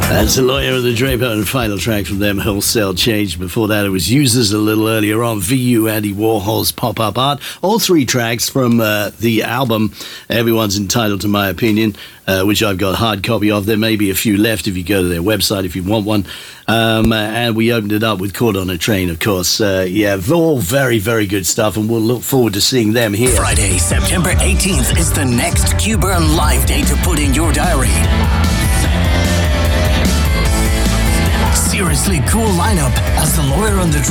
That's The Lawyer and the Draper, and final track from them, Wholesale Change. Before that, it was Users a little earlier on, VU, Andy Warhol's Pop-Up Art. All three tracks from the album, Everyone's Entitled to My Opinion, which I've got a hard copy of. There may be a few left if you go to their website if you want one. And we opened it up with Caught on a Train, of course. All very, very good stuff, and we'll look forward to seeing them here. Friday, September 18th is the next Qburn live date to put in your diary. Seriously cool lineup as The Lawyer and the